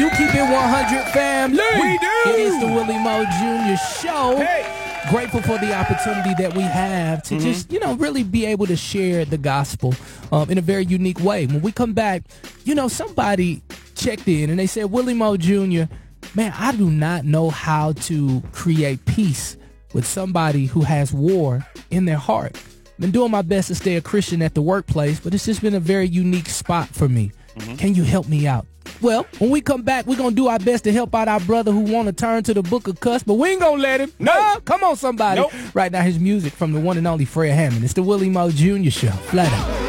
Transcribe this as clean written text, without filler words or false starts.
do keep it 100, family. We do. It is the Willie Moe Jr. Show. Hey. Grateful for the opportunity that we have to just, really be able to share the gospel in a very unique way. When we come back, somebody checked in and they said, Willie Moe Jr., man, I do not know how to create peace with somebody who has war in their heart. Been doing my best to stay a Christian at the workplace, but it's just been a very unique spot for me. Can you help me out? Well, when we come back, we're going to do our best to help out our brother who want to turn to the book of cuss, but we ain't going to let him. No. Come on, somebody. Nope. Right now, his music from the one and only Fred Hammond. It's the Willie Moe Jr. Show. Flat out.